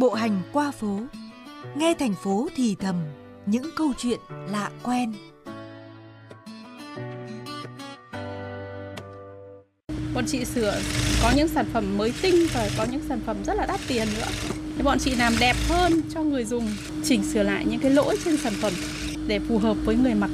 Bộ hành qua phố, nghe thành phố thì thầm những câu chuyện lạ quen. Bọn chị sửa có những sản phẩm mới tinh và có những sản phẩm rất là đắt tiền nữa. Thì bọn chị làm đẹp hơn cho người dùng, chỉnh sửa lại những cái lỗi trên sản phẩm để phù hợp với người mặc.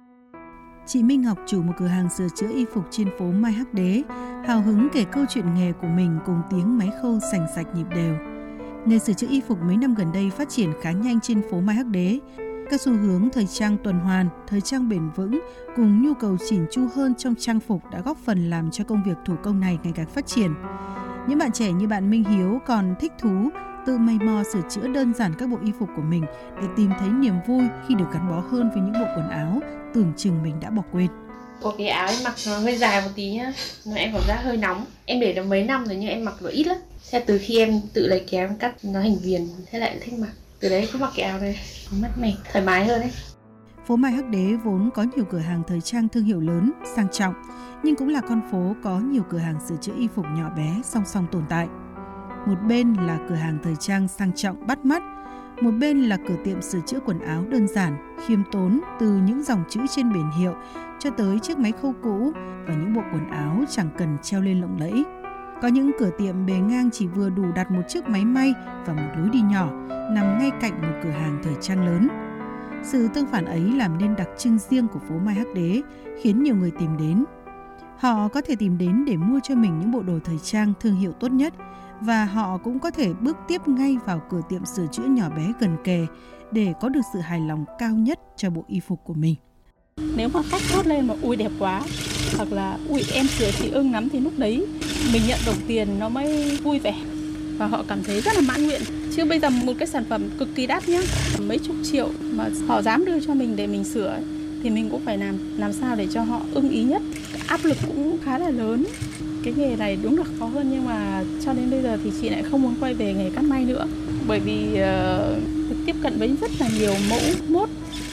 Chị Minh Ngọc, chủ một cửa hàng sửa chữa y phục trên phố Mai Hắc Đế, hào hứng kể câu chuyện nghề của mình cùng tiếng máy khâu sành sạch nhịp đều. Nghề sửa chữa y phục mấy năm gần đây phát triển khá nhanh trên phố Mai Hắc Đế. Các xu hướng thời trang tuần hoàn, thời trang bền vững cùng nhu cầu chỉn chu hơn trong trang phục đã góp phần làm cho công việc thủ công này ngày càng phát triển. Những bạn trẻ như bạn Minh Hiếu còn thích thú tự mày mò sửa chữa đơn giản các bộ y phục của mình để tìm thấy niềm vui khi được gắn bó hơn với những bộ quần áo tưởng chừng mình đã bỏ quên. Có cái áo em mặc nó hơi dài một tí nhá, em cảm giác hơi nóng. Em để được mấy năm rồi nhưng em mặc nó ít lắm. Thế từ khi em tự lấy kéo em cắt nó hình viền, thế lại thích mặc. Từ đấy cứ mặc cái áo này, mát mẻ, thoải mái hơn đấy. Phố Mai Hắc Đế vốn có nhiều cửa hàng thời trang thương hiệu lớn, sang trọng, nhưng cũng là con phố có nhiều cửa hàng sửa chữa y phục nhỏ bé song song tồn tại. Một bên là cửa hàng thời trang sang trọng bắt mắt, một bên là cửa tiệm sửa chữa quần áo đơn giản, khiêm tốn từ những dòng chữ trên biển hiệu cho tới chiếc máy khâu cũ và những bộ quần áo chẳng cần treo lên lộng lẫy. Có những cửa tiệm bề ngang chỉ vừa đủ đặt một chiếc máy may và một lối đi nhỏ nằm ngay cạnh một cửa hàng thời trang lớn. Sự tương phản ấy làm nên đặc trưng riêng của phố Mai Hắc Đế, khiến nhiều người tìm đến. Họ có thể tìm đến để mua cho mình những bộ đồ thời trang thương hiệu tốt nhất, và họ cũng có thể bước tiếp ngay vào cửa tiệm sửa chữa nhỏ bé gần kề để có được sự hài lòng cao nhất cho bộ y phục của mình. Nếu mà khách thốt lên mà ui đẹp quá, hoặc là ui em sửa chị ưng lắm, thì lúc đấy mình nhận đồng tiền nó mới vui vẻ và họ cảm thấy rất là mãn nguyện. Chứ bây giờ một cái sản phẩm cực kỳ đắt nhá, mấy chục triệu mà họ dám đưa cho mình để mình sửa ấy, thì mình cũng phải làm sao để cho họ ưng ý nhất. Áp lực cũng khá là lớn. Cái nghề này đúng là khó hơn, nhưng mà cho đến bây giờ thì chị lại không muốn quay về nghề cắt may nữa, bởi vì được tiếp cận với rất là nhiều mẫu mốt.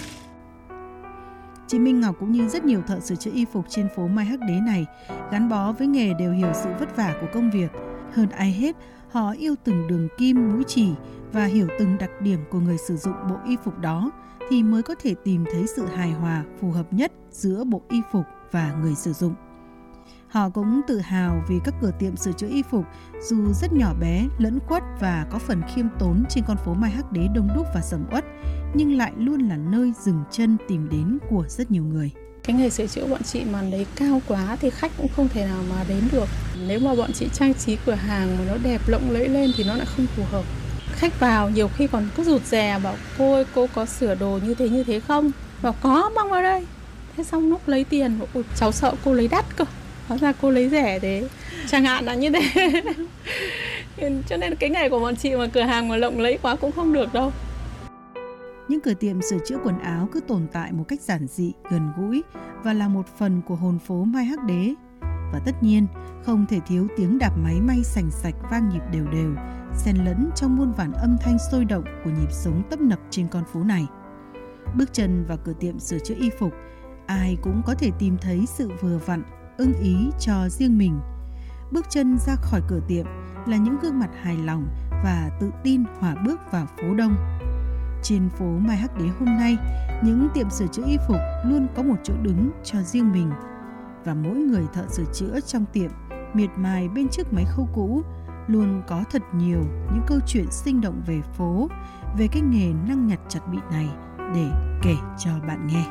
Chị Minh Ngọc cũng như rất nhiều thợ sửa chữa y phục trên phố Mai Hắc Đế này gắn bó với nghề đều hiểu sự vất vả của công việc. Hơn ai hết, họ yêu từng đường kim, mũi chỉ và hiểu từng đặc điểm của người sử dụng bộ y phục đó thì mới có thể tìm thấy sự hài hòa phù hợp nhất giữa bộ y phục và người sử dụng. Họ cũng tự hào vì các cửa tiệm sửa chữa y phục dù rất nhỏ bé, lẫn quất và có phần khiêm tốn trên con phố Mai Hắc Đế đông đúc và sầm uất, nhưng lại luôn là nơi dừng chân tìm đến của rất nhiều người. Cái nghề sửa chữa bọn chị mà lấy cao quá thì khách cũng không thể nào mà đến được. Nếu mà bọn chị trang trí cửa hàng mà nó đẹp lộng lẫy lên thì nó lại không phù hợp. Khách vào nhiều khi còn cứ rụt rè bảo cô ơi, cô có sửa đồ như thế không? Bảo có, mang vào đây. Thế xong lúc lấy tiền, ôi, cháu sợ cô lấy đắt cơ. Hóa ra cô lấy rẻ thế, chẳng hạn là như thế. Cho nên cái nghề của bọn chị mà cửa hàng mà lộng lẫy quá cũng không được đâu. Những cửa tiệm sửa chữa quần áo cứ tồn tại một cách giản dị, gần gũi và là một phần của hồn phố Mai Hắc Đế. Và tất nhiên, không thể thiếu tiếng đạp máy may sành sạch vang nhịp đều đều, xen lẫn trong muôn vàn âm thanh sôi động của nhịp sống tấp nập trên con phố này. Bước chân vào cửa tiệm sửa chữa y phục, ai cũng có thể tìm thấy sự vừa vặn, ưng ý cho riêng mình. Bước chân ra khỏi cửa tiệm là những gương mặt hài lòng và tự tin hòa bước vào phố đông. Trên phố Mai Hắc Đế hôm nay, những tiệm sửa chữa y phục luôn có một chỗ đứng cho riêng mình. Và mỗi người thợ sửa chữa trong tiệm miệt mài bên chiếc máy khâu cũ luôn có thật nhiều những câu chuyện sinh động về phố, về cái nghề năng nhặt chặt bị này để kể cho bạn nghe.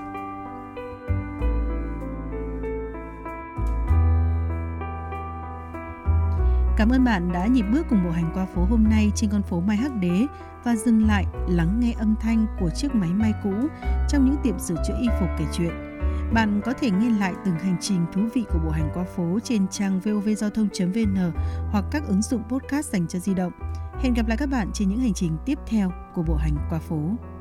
Cảm ơn bạn đã nhịp bước cùng bộ hành qua phố hôm nay trên con phố Mai Hắc Đế và dừng lại lắng nghe âm thanh của chiếc máy may cũ trong những tiệm sửa chữa y phục kể chuyện. Bạn có thể nghe lại từng hành trình thú vị của bộ hành qua phố trên trang vovgiao thông.vn hoặc các ứng dụng podcast dành cho di động. Hẹn gặp lại các bạn trên những hành trình tiếp theo của bộ hành qua phố.